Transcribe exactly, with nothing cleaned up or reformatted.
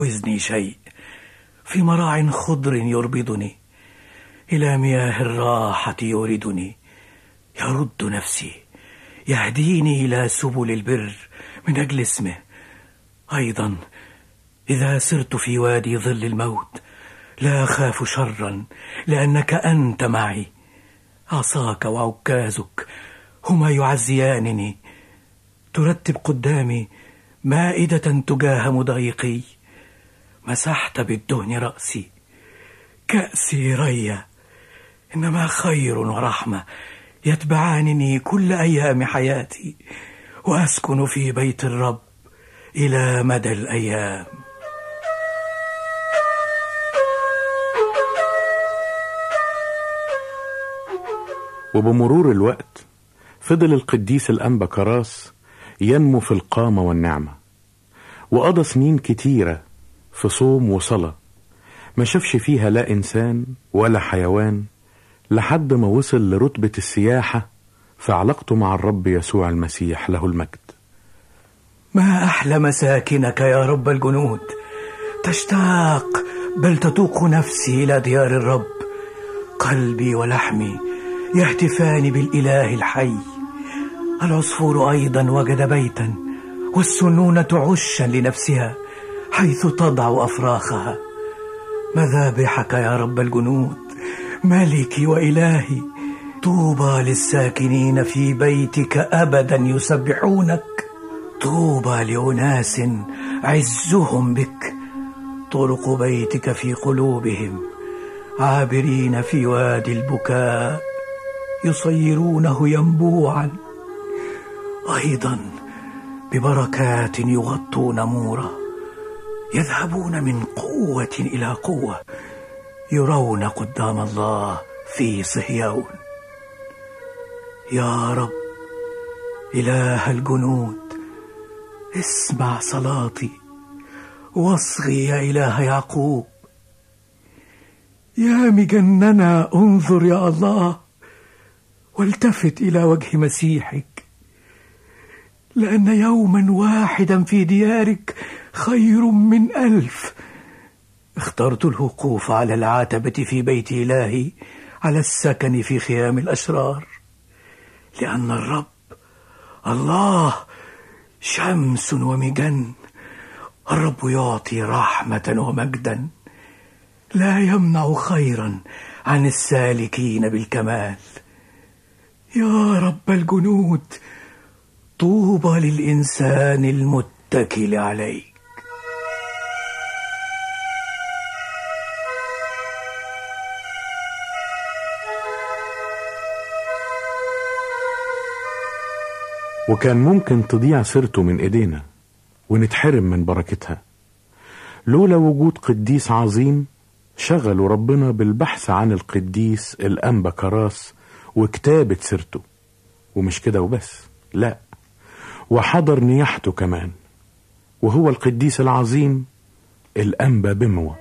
وزني شيء في مراع خضر يربضني، إلى مياه الراحة يوردني، يرد نفسي، يهديني إلى سبل البر من أجل اسمه. أيضا إذا سرت في وادي ظل الموت لا أخاف شرا، لأنك أنت معي. عصاك وعكازك هما يعزيانني. ترتب قدامي مائدة تجاه مضايقي. مسحت بالدهن رأسي. كأسي ريا، إنما خير ورحمة يتبعانني كل أيام حياتي، وأسكن في بيت الرب إلى مدى الأيام. وبمرور الوقت فضل القديس الأنبا كراس ينمو في القامة والنعمة، وقضى سنين كتيرة في صوم وصلاة ما شافش فيها لا إنسان ولا حيوان، لحد ما وصل لرتبة السياحة في علاقته مع الرب يسوع المسيح له المجد. ما أحلى مساكنك يا رب الجنود، تشتاق بل تتوق نفسي إلى ديار الرب. قلبي ولحمي يهتفان بالإله الحي. العصفور أيضا وجد بيتا، والسنونة عشا لنفسها حيث تضع أفراخها. مذابحك يا رب الجنود ملكي وإلهي، طوبى للساكنين في بيتك أبدا يسبحونك. طوبى لأناس عزهم بك، طرق بيتك في قلوبهم، عابرين في وادي البكاء يصيرونه ينبوعا. أيضا ببركات يغطون مورا، يذهبون من قوة إلى قوة، يرون قدام الله في صهيون. يا رب إله الجنود، اسمع صلاتي واصغي يا إله يعقوب. يا مجننا انظر يا الله، والتفت إلى وجه مسيحك، لأن يوما واحدا في ديارك خير من ألف. اخترت الوقوف على العتبة في بيت إلهي على السكن في خيام الأشرار، لأن الرب الله شمس ومجن. الرب يعطي رحمة ومجدا، لا يمنع خيرا عن السالكين بالكمال. يا رب الجنود، طوبى للإنسان المتكل عليك. وكان ممكن تضيع سيرته من ايدينا ونتحرم من بركتها، لولا وجود قديس عظيم شغلوا ربنا بالبحث عن القديس الأنبا كراس وكتابة سيرته. ومش كده وبس، لا، وحضر نياحته كمان، وهو القديس العظيم الأنبا بموى.